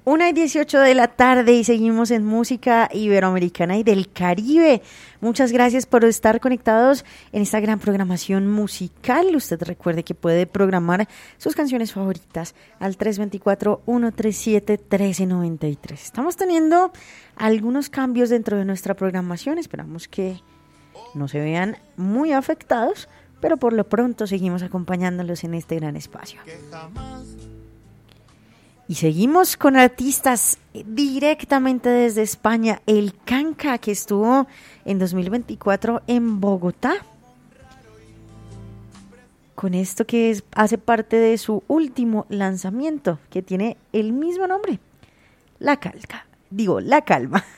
1:18 de la tarde y seguimos en música iberoamericana y del Caribe. Muchas gracias por estar conectados en esta gran programación musical. Usted recuerde que puede programar sus canciones favoritas al 324-137-1393. Estamos teniendo algunos cambios dentro de nuestra programación. Esperamos que no se vean muy afectados, pero por lo pronto seguimos acompañándolos en este gran espacio. Y seguimos con artistas directamente desde España. El Kanka, que estuvo en 2024 en Bogotá. Con esto que hace parte de su último lanzamiento, que tiene el mismo nombre. La Calma.